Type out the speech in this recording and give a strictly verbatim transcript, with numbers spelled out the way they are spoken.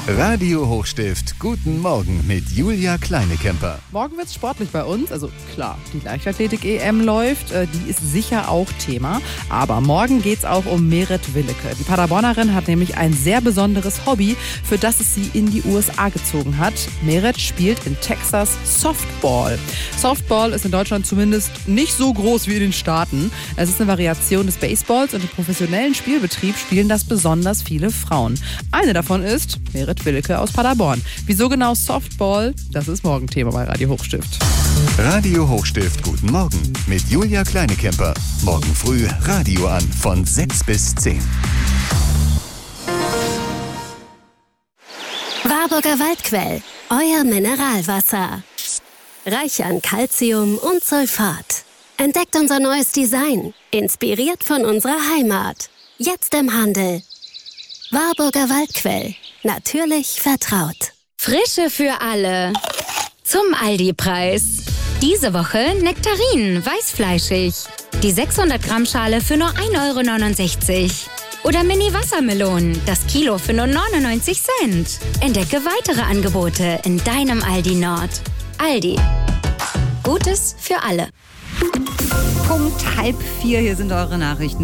Radio Hochstift, guten Morgen mit Julia Kleinekemper. Morgen wird's sportlich bei uns. Also klar, die Leichtathletik-E M läuft, die ist sicher auch Thema. Aber morgen geht's auch um Meret Willeke. Die Paderbornerin hat nämlich ein sehr besonderes Hobby, für das es sie in die U S A gezogen hat. Meret spielt in Texas Softball. Softball ist in Deutschland zumindest nicht so groß wie in den Staaten. Es ist eine Variation des Baseballs und im professionellen Spielbetrieb spielen das besonders viele Frauen. Eine davon ist Meret Willeke aus Paderborn. Wieso genau Softball? Das ist morgen Thema bei Radio Hochstift. Radio Hochstift, guten Morgen mit Julia Kleinekemper. Morgen früh Radio an von sechs bis zehn. Warburger Waldquell, euer Mineralwasser. Reich an Calcium und Sulfat. Entdeckt unser neues Design, inspiriert von unserer Heimat. Jetzt im Handel. Warburger Waldquell. Natürlich vertraut. Frische für alle. Zum Aldi-Preis. Diese Woche Nektarinen, weißfleischig. Die sechshundert Gramm Schale für nur ein Euro neunundsechzig. Oder Mini-Wassermelonen, das Kilo für nur neunundneunzig Cent. Entdecke weitere Angebote in deinem Aldi Nord. Aldi. Gutes für alle. Punkt halb vier, hier sind eure Nachrichten.